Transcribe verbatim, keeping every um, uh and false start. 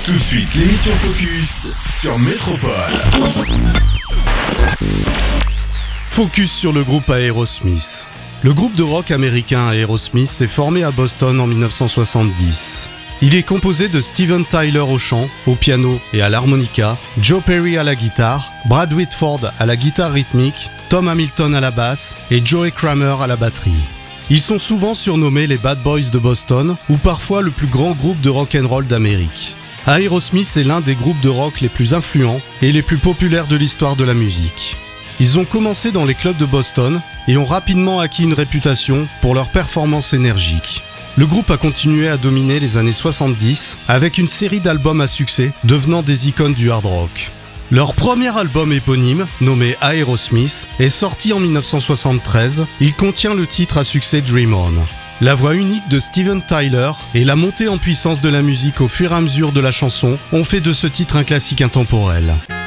Tout de suite, l'émission Focus sur Métropole. Focus sur le groupe Aerosmith. Le groupe de rock américain Aerosmith s'est formé à Boston en dix-neuf cent soixante-dix. Il est composé de Steven Tyler au chant, au piano et à l'harmonica, Joe Perry à la guitare, Brad Whitford à la guitare rythmique, Tom Hamilton à la basse et Joey Kramer à la batterie. Ils sont souvent surnommés les Bad Boys de Boston ou parfois le plus grand groupe de rock'n'roll d'Amérique. Aerosmith est l'un des groupes de rock les plus influents et les plus populaires de l'histoire de la musique. Ils ont commencé dans les clubs de Boston et ont rapidement acquis une réputation pour leur performance énergique. Le groupe a continué à dominer les années soixante-dix avec une série d'albums à succès devenant des icônes du hard rock. Leur premier album éponyme, nommé Aerosmith, est sorti en dix-neuf cent soixante-treize. Il contient le titre à succès Dream On. La voix unique de Steven Tyler et la montée en puissance de la musique au fur et à mesure de la chanson ont fait de ce titre un classique intemporel.